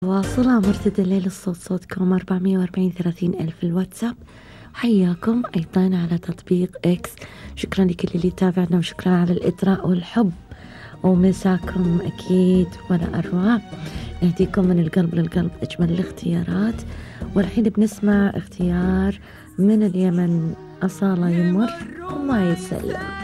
واصلة مرتدى الليل الصوت صوتكم 440 ألف الواتساب. حياكم أيضا على تطبيق إكس. شكرا لكل اللي يتابعنا وشكرا على الإطراء والحب ومساكم أكيد ولا أروع. نهديكم من القلب للقلب أجمل الاختيارات. والحين بنسمع اختيار من اليمن أصالة يمر وما يسلم.